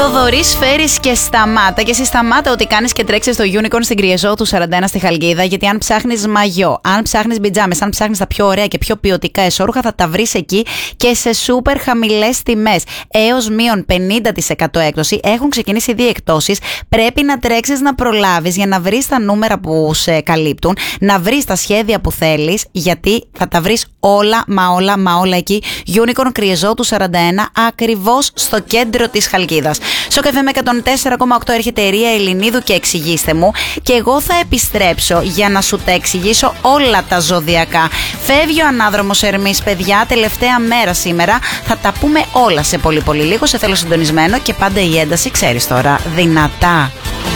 Θοδωρής, φέρεις και σταμάτα. Και εσύ σταμάτα ό,τι κάνεις και τρέξεις στο Unicorn στην Κριεζό του 41 στη Χαλκίδα. Γιατί αν ψάχνεις μαγιό, αν ψάχνεις πιτζάμες, αν ψάχνεις τα πιο ωραία και πιο ποιοτικά εσώρουχα, θα τα βρεις εκεί και σε σούπερ χαμηλές τιμές. Έως μείον 50% έκπτωση. Έχουν ξεκινήσει ήδη εκπτώσεις. Πρέπει να τρέξεις να προλάβεις για να βρεις τα νούμερα που σε καλύπτουν, να βρεις τα σχέδια που θέλεις, γιατί θα τα βρεις όλα εκεί. Unicorn Κριεζό του 41, ακριβώς στο κέντρο της Χαλκίδας. Στο καφέ με 104,8 έρχεται η Ρία Ελληνίδου και εξηγήστε μου, και εγώ θα επιστρέψω για να σου τα εξηγήσω όλα τα ζωδιακά. Φεύγει ο ανάδρομος Ερμής, παιδιά, τελευταία μέρα σήμερα. Θα τα πούμε όλα σε πολύ λίγο. Σε θέλω συντονισμένο και πάντα η ένταση, ξέρεις τώρα, δυνατά.